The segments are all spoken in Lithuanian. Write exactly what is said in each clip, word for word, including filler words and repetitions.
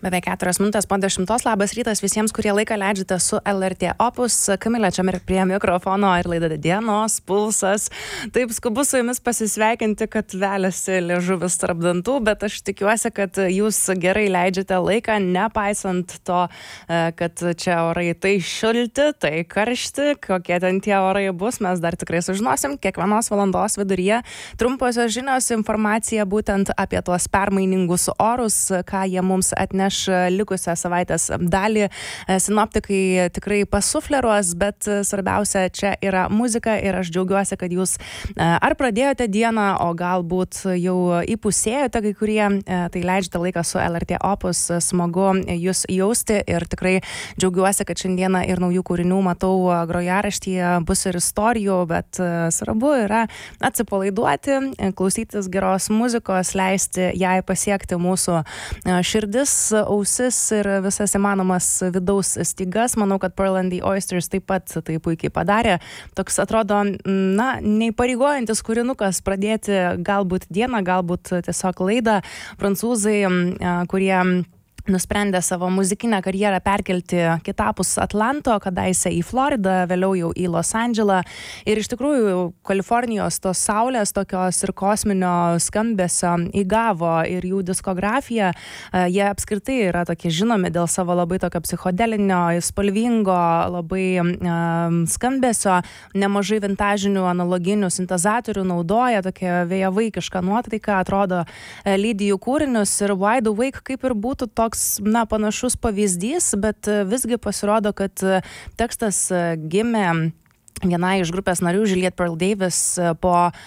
Beveik keturios minutės po dešimtos. Labas rytas visiems, kurie laiką leidžiate su L R T Opus. Kamilė čia prie mikrofono ir laida Dienos pulsas. Taip skubu su jumis pasisveikinti, kad veliasi liežuvis tarp dantų, bet aš tikiuosi, kad jūs gerai leidžiate laiką, nepaisant to, kad čia orai tai šilti, tai karšti, kokie ten tie orai bus, mes dar tikrai sužinosim kiekvienos valandos viduryje. Trumposios žinios, informacija būtent apie tuos permainingus orus, ką jie mums atneš likusią savaitės dalį. Sinoptikai tikrai pasufleruos, bet svarbiausia čia yra muzika ir aš džiaugiuosi, kad jūs ar pradėjote dieną, o galbūt jau įpusėjote kai kurie, tai leidžiate laiką su L R T Opus, smagu jūs jausti ir tikrai džiaugiuosi, kad šiandieną ir naujų kūrinių matau grojaraštyje, bus ir istorijų, bet svarbu yra atsipalaiduoti, klausytis geros muzikos, leisti jai pasiekti mūsų širdis, ausis ir visas įmanomas vidaus stygas. Manau, kad Pearl and the Oysters taip pat tai puikiai padarė. Toks atrodo, na, neįpareigojantis kūrinukas pradėti galbūt dieną, galbūt tiesiog laidą. Prancūzai, kurie nusprendė savo muzikinę karjerą perkelti kitapus Atlanto, kadaise į Floridą, vėliau jau į Los Andželą. Ir iš tikrųjų Kalifornijos tos saulės tokios ir kosminio skambesio įgavo ir jų diskografija. Jie apskritai yra tokie žinomi dėl savo labai tokio psichodelinio, spalvingo, labai um, skambesio, nemažai vintažinių analoginių sintezatorių naudoja, tokia vėjavaikiška nuotaika, atrodo, lydi jų kūrinius ir Wide Awake kaip ir būtų toks na, panašus pavyzdys, bet visgi pasirodo, kad tekstas gimė viena iš grupės narių, Juliet Pearl Davis, po,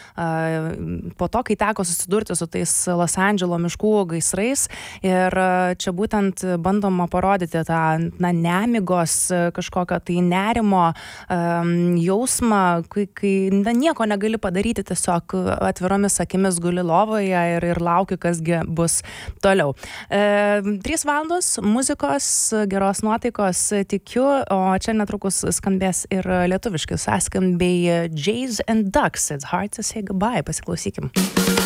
po to, kai teko susidurti su tais Los Andželo miškų gaisrais. Ir čia būtent bandoma parodyti tą na, nemigos kažkokio tai nerimo um, jausmą, kai, kai na, nieko negali padaryti, tiesiog atviromis akimis guli lovoje ir, ir lauki, kasgi bus toliau. E, trys valandos muzikos, geros nuotaikos, tikiu, o čia netrukus skambės ir lietuviškis Askin bei Jays and Ducks. It's hard to say goodbye. Pasiklausykim.